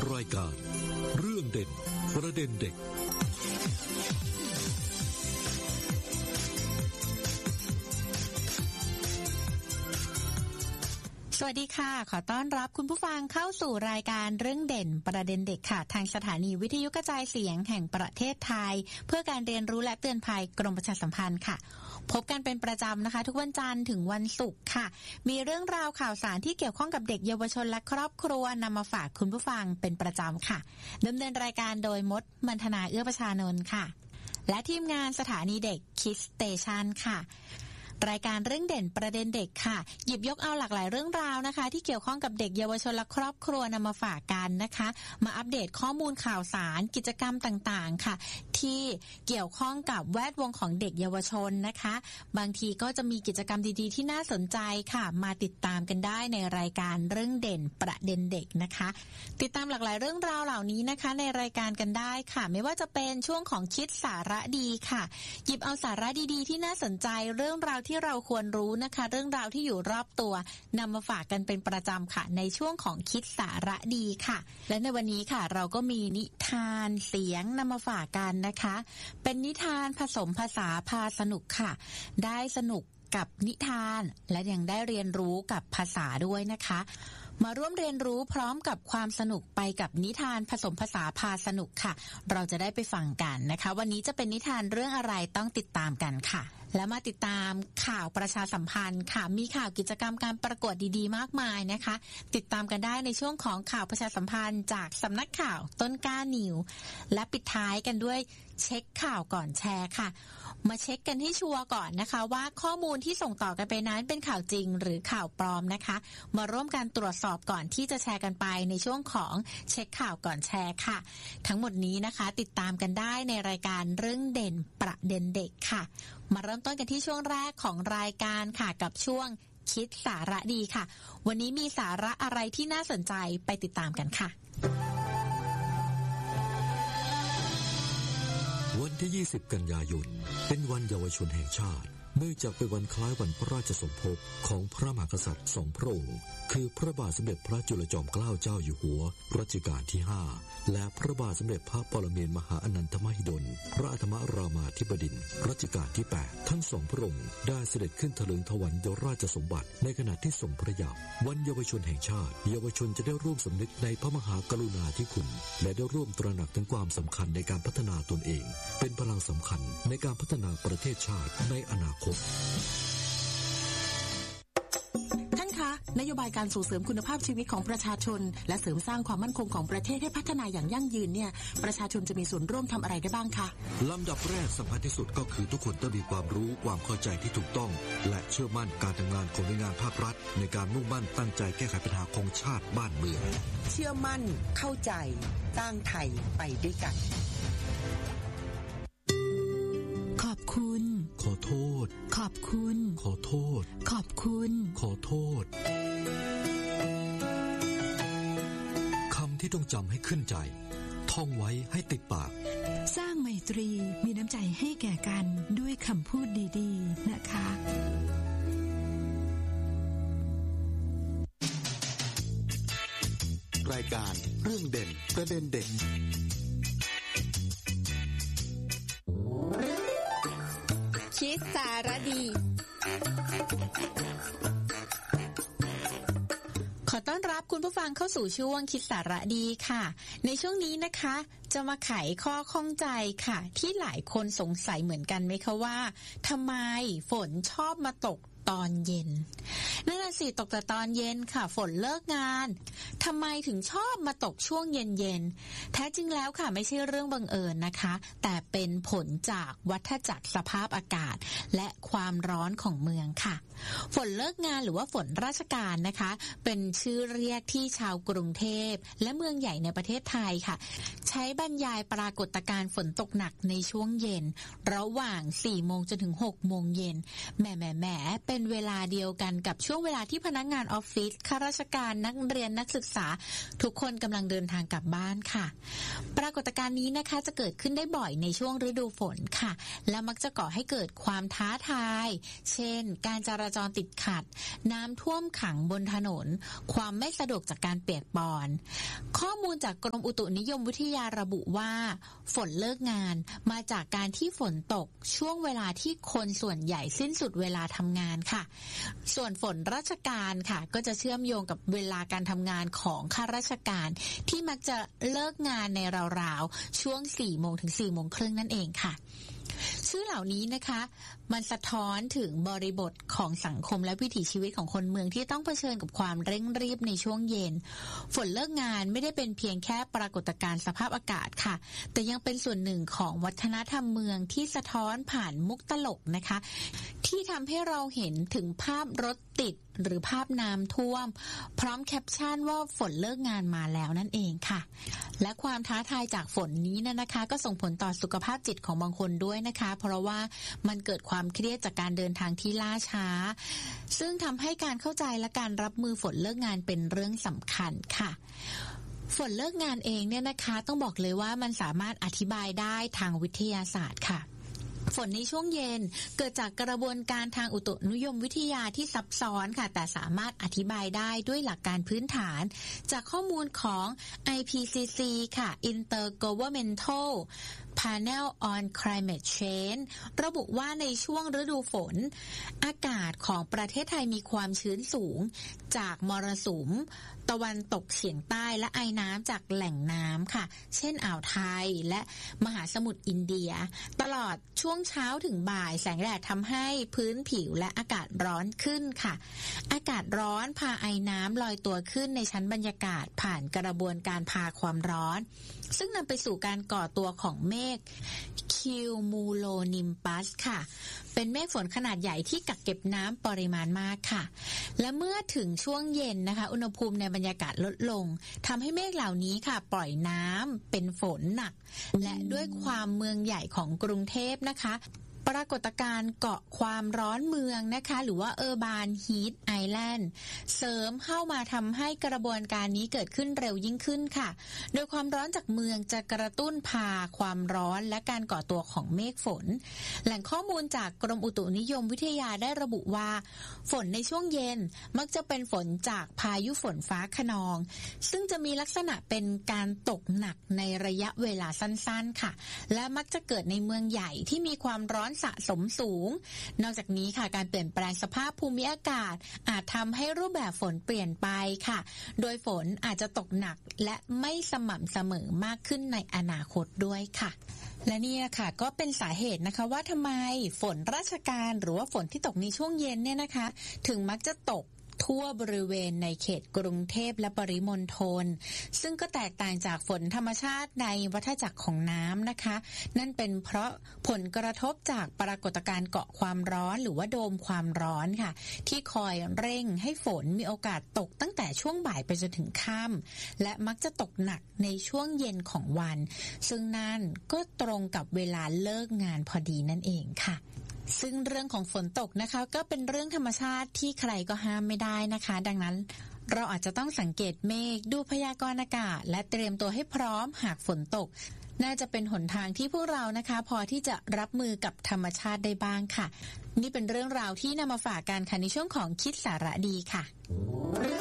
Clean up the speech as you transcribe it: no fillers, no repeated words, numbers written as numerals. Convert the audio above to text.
รายการเรื่องเด่นประเด็นเด็กสวัสดีค่ะขอต้อนรับคุณผู้ฟังเข้าสู่รายการเรื่องเด่นประเด็นเด็กค่ะทางสถานีวิทยุกระจายเสียงแห่งประเทศไทยเพื่อการเรียนรู้และเตือนภัยกรมประชาสัมพันธ์ค่ะพบกันเป็นประจำนะคะทุกวันจันทร์ถึงวันศุกร์ค่ะมีเรื่องราวข่าวสารที่เกี่ยวข้องกับเด็กเยาวชนและครอบครัวนำมาฝากคุณผู้ฟังเป็นประจำค่ะดำเนินรายการโดยมดมันธนาเอื้อประชานนท์ค่ะและทีมงานสถานีเด็ก Kids Station ค่ะรายการเรื่องเด่นประเด็นเด็กค่ะหยิบยกเอาหลากหลายเรื่องราวนะคะที่เกี่ยวข้องกับเด็กเยาวชนและครอบครัวนำมาฝากกันนะคะมาอัปเดตข้อมูลข่าวสารกิจกรรมต่างๆค่ะที่เกี่ยวข้องกับแวดวงของเด็กเยาวชนนะคะบางทีก็จะมีกิจกรรมดีๆที่น่าสนใจค่ะมาติดตามกันได้ในรายการเรื่องเด่นประเด็นเด็กนะคะติดตามหลากหลายเรื่องราวเหล่านี้นะคะในรายการกันได้ค่ะไม่ว่าจะเป็นช่วงของคิดสาระดีค่ะหยิบเอาสาระดีๆที่น่าสนใจเรื่องราวที่เราควรรู้นะคะเรื่องราวที่อยู่รอบตัวนำมาฝากกันเป็นประจำค่ะในช่วงของคิดสาระดีค่ะและในวันนี้ค่ะเราก็มีนิทานเสียงนำมาฝากกันนะคะเป็นนิทานผสมภาษาพาสนุกค่ะได้สนุกกับนิทานและยังได้เรียนรู้กับภาษาด้วยนะคะมาร่วมเรียนรู้พร้อมกับความสนุกไปกับนิทานผสมภาษาพาสนุกค่ะเราจะได้ไปฟังกันนะคะวันนี้จะเป็นนิทานเรื่องอะไรต้องติดตามกันค่ะและมาติดตามข่าวประชาสัมพันธ์ค่ะมีข่าวกิจกรรมการประกวดดีๆมากมายนะคะติดตามกันได้ในช่วงของข่าวประชาสัมพันธ์จากสำนักข่าวต้นกล้านิวและปิดท้ายกันด้วยเช็คข่าวก่อนแชร์ค่ะมาเช็คกันให้ชัวร์ก่อนนะคะว่าข้อมูลที่ส่งต่อกันไปนั้นเป็นข่าวจริงหรือข่าวปลอมนะคะมาร่วมกันตรวจสอบก่อนที่จะแชร์กันไปในช่วงของเช็คข่าวก่อนแชร์ค่ะทั้งหมดนี้นะคะติดตามกันได้ในรายการเรื่องเด่นประเด็นเด็กค่ะมาเริ่มต้นกันที่ช่วงแรกของรายการค่ะกับช่วงคิดสาระดีค่ะวันนี้มีสาระอะไรที่น่าสนใจไปติดตามกันค่ะวันที่20กันยายนเป็นวันเยาวชนแห่งชาติเนื่องจากเป็นวันคล้ายวันพระราชสมภพของพระมหากษัตริย์สองพระองค์คือพระบาทสมเด็จพระจุลจอมเกล้าเจ้าอยู่หัวรัชกาลที่5และพระบาทสมเด็จพระปรเมนมหาอนันทมหิดลพระอัฐมรามาธิบดินทร์รัชกาลที่8ทั้งสองพระองค์ได้เสด็จขึ้นถลิงถวัลยราชสมบัติในขณะที่ทรงพระเยาว์วันเยาวชนแห่งชาติเยาวชนจะได้ร่วมสำนึกในพระมหากรุณาธิคุณและได้ร่วมตระหนักถึงความสำคัญในการพัฒนาตนเองเป็นพลังสำคัญในการพัฒนาประเทศชาติในอนาคตท่านคะนโยบายการส่งเสริมคุณภาพชีวิตของประชาชนและเสริมสร้างความมั่นคงของประเทศให้พัฒนาอย่างยั่งยืนเนี่ยประชาชนจะมีส่วนร่วมทำอะไรได้บ้างคะลำดับแรกสำคัญที่สุดก็คือทุกคนต้องมีความรู้ความเข้าใจที่ถูกต้องและเชื่อมั่นการทำงานของหน่วยงานภาครัฐในการมุ่งมั่นตั้งใจแก้ไขปัญหาของชาติบ้านเมืองเชื่อมั่นเข้าใจสร้างไทยไปด้วยกันขอบคุณขอโทษขอบคุณขอโทษขอบคุณขอโทษคำที่ต้องจำให้ขึ้นใจท่องไว้ให้ติดปากสร้างไมตรีมีน้ำใจให้แก่กันด้วยคำพูดดีๆนะคะรายการเรื่องเด่นประเด็นเด่นคิดสาระดีขอต้อนรับคุณผู้ฟังเข้าสู่ช่วงคิดสาระดีค่ะในช่วงนี้นะคะจะมาไขข้อข้องใจค่ะที่หลายคนสงสัยเหมือนกันไหมคะว่าทำไมฝนชอบมาตกตอนเย็นนั่นน่ะสิตกแต่ตอนเย็นค่ะฝนเลิกงานทำไมถึงชอบมาตกช่วงเย็นๆแท้จริงแล้วค่ะไม่ใช่เรื่องบังเอิญนะคะแต่เป็นผลจากวัฏจักรสภาพอากาศและความร้อนของเมืองค่ะฝนเลิกงานหรือว่าฝนราชการนะคะเป็นชื่อเรียกที่ชาวกรุงเทพและเมืองใหญ่ในประเทศไทยค่ะใช้บรรยายปรากฏการณ์ฝนตกหนักในช่วงเย็นระหว่าง 4 โมงจนถึง 6 โมงเย็นแหมเป็นเป็นเวลาเดียวกันกับช่วงเวลาที่พนักงานออฟฟิศข้าราชการนักเรียนนักศึกษาทุกคนกำลังเดินทางกลับบ้านค่ะปรากฏการณ์นี้นะคะจะเกิดขึ้นได้บ่อยในช่วงฤดูฝนค่ะและมักจะก่อให้เกิดความท้าทายเช่นการจราจรติดขัดน้ำท่วมขังบนถนนความไม่สะดวกจากการเปียกปอนข้อมูลจากกรมอุตุนิยมวิทยาระบุว่าฝนเลิกงานมาจากการที่ฝนตกช่วงเวลาที่คนส่วนใหญ่สิ้นสุดเวลาทำงานค่ะส่วนฝนราชการค่ะก็จะเชื่อมโยงกับเวลาการทำงานของข้าราชการที่มักจะเลิกงานในราวๆช่วง 4 โมงถึง 4 โมงครึ่งนั่นเองค่ะชื่อเหล่านี้นะคะมันสะท้อนถึงบริบทของสังคมและวิถีชีวิตของคนเมืองที่ต้องเผชิญกับความเร่งรีบในช่วงเย็นฝนเลิกงานไม่ได้เป็นเพียงแค่ปรากฏการณ์สภาพอากาศค่ะแต่ยังเป็นส่วนหนึ่งของวัฒนธรรมเมืองที่สะท้อนผ่านมุกตลกนะคะที่ทำให้เราเห็นถึงภาพรถติดหรือภาพน้ำท่วมพร้อมแคปชั่นว่าฝนเลิกงานมาแล้วนั่นเองค่ะและความท้าทายจากฝนนี้นะคะก็ส่งผลต่อสุขภาพจิตของบางคนด้วยนะคะเพราะว่ามันเกิดความเครียดจากการเดินทางที่ล่าช้าซึ่งทำให้การเข้าใจและการรับมือฝนเลิกงานเป็นเรื่องสำคัญค่ะฝนเลิกงานเองเนี่ยนะคะต้องบอกเลยว่ามันสามารถอธิบายได้ทางวิทยาศาสตร์ค่ะฝนในช่วงเย็นเกิดจากกระบวนการทางอุตุนิยมวิทยาที่ซับซ้อนค่ะแต่สามารถอธิบายได้ด้วยหลักการพื้นฐานจากข้อมูลของ IPCC ค่ะ Intergovernmental Panel on Climate Change ระบุว่าในช่วงฤดูฝนอากาศของประเทศไทยมีความชื้นสูงจากมรสุมตะวันตกเฉียงใต้และไอน้ำจากแหล่งน้ำค่ะเช่นอ่าวไทยและมหาสมุทรอินเดียตลอดช่วงเช้าถึงบ่ายแสงแดดทำให้พื้นผิวและอากาศร้อนขึ้นค่ะอากาศร้อนพาไอน้ำลอยตัวขึ้นในชั้นบรรยากาศผ่านกระบวนการพาความร้อนซึ่งนำไปสู่การก่อตัวของเมฆคิวมูโลนิมปัสค่ะเป็นเมฆฝนขนาดใหญ่ที่กักเก็บน้ำปริมาณมากค่ะและเมื่อถึงช่วงเย็นนะคะอุณหภูมิในบรรยากาศลดลงทำให้เมฆเหล่านี้ค่ะปล่อยน้ำเป็นฝนหนักและด้วยความเมืองใหญ่ของกรุงเทพนะคะปรากฏการณ์เกาะความร้อนเมืองนะคะหรือว่า Urban Heat Island เสริมเข้ามาทำให้กระบวนการนี้เกิดขึ้นเร็วยิ่งขึ้นค่ะโดยความร้อนจากเมืองจะกระตุ้นพาความร้อนและการก่อตัวของเมฆฝนแหล่งข้อมูลจากกรมอุตุนิยมวิทยาได้ระบุว่าฝนในช่วงเย็นมักจะเป็นฝนจากพายุฝนฟ้าคะนองซึ่งจะมีลักษณะเป็นการตกหนักในระยะเวลาสั้นๆค่ะและมักจะเกิดในเมืองใหญ่ที่มีความร้อนสะสมสูงนอกจากนี้ค่ะการเปลี่ยนแปลงสภาพภูมิอากาศอาจทำให้รูปแบบฝนเปลี่ยนไปค่ะโดยฝนอาจจะตกหนักและไม่สม่ำเสมอมากขึ้นในอนาคตด้วยค่ะและนี่ค่ะก็เป็นสาเหตุนะคะว่าทำไมฝนราชการหรือว่าฝนที่ตกในช่วงเย็นเนี่ยนะคะถึงมักจะตกทั่วบริเวณในเขตกรุงเทพและปริมณฑลซึ่งก็แตกต่างจากฝนธรรมชาติในวัฏจักรของน้ำนะคะนั่นเป็นเพราะผลกระทบจากปรากฏการณ์เกาะความร้อนหรือว่าโดมความร้อนค่ะที่คอยเร่งให้ฝนมีโอกาสตกตั้งแต่ช่วงบ่ายไปจนถึงค่ำและมักจะตกหนักในช่วงเย็นของวันซึ่งนั่นก็ตรงกับเวลาเลิกงานพอดีนั่นเองค่ะซึ่งเรื่องของฝนตกนะคะก็เป็นเรื่องธรรมชาติที่ใครก็ห้ามไม่ได้นะคะดังนั้นเราอาจจะต้องสังเกตเมฆดูพยากรณ์อากาศและเตรียมตัวให้พร้อมหากฝนตกน่าจะเป็นหนทางที่พวกเรานะคะพอที่จะรับมือกับธรรมชาติได้บ้างค่ะนี่เป็นเรื่องราวที่นำมาฝากกันค่ะในช่วงของคิดสาระดีค่ะ